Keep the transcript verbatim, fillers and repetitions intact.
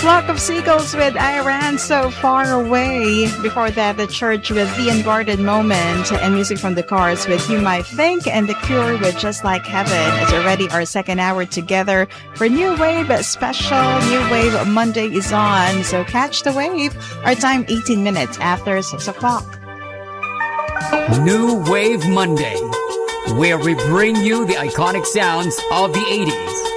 Flock of Seagulls with I Ran So Far Away. Before that, The Church with The Unguarded Moment, and music from The Cars with You Might Think, and The Cure with Just Like Heaven. It's already our second hour together for New Wave Special. New Wave Monday is on, so catch the wave. Our time eighteen minutes after six o'clock. New Wave Monday, where we bring you the iconic sounds of the eighties.